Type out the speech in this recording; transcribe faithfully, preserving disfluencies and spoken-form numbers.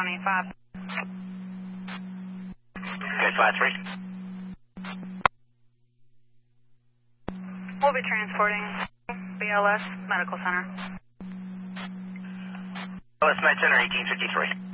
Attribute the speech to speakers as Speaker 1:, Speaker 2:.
Speaker 1: County five.
Speaker 2: Okay, five three.
Speaker 1: We'll be transporting B L S Medical Center.
Speaker 2: B L S Med Center, eighteen fifty-three.